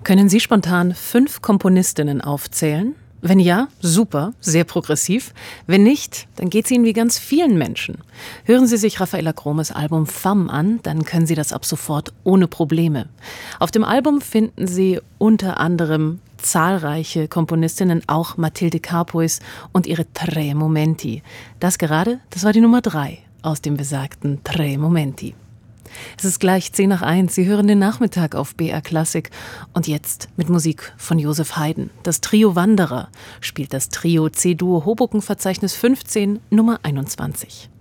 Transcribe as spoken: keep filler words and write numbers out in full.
Können Sie spontan fünf Komponistinnen aufzählen? Wenn ja, super, sehr progressiv. Wenn nicht, dann geht's Ihnen wie ganz vielen Menschen. Hören Sie sich Raffaella Chromes Album Femme an, dann können Sie das ab sofort ohne Probleme. Auf dem Album finden Sie unter anderem zahlreiche Komponistinnen, auch Matilde Carpuys und ihre Tre Momenti. Das gerade, das war die Nummer drei aus dem besagten Tre Momenti. Es ist gleich zehn nach eins. Sie hören den Nachmittag auf B R Klassik. Und jetzt mit Musik von Josef Haydn. Das Trio Wanderer spielt das Trio C-Dur Hoboken Verzeichnis fünfzehn, Nummer einundzwanzig.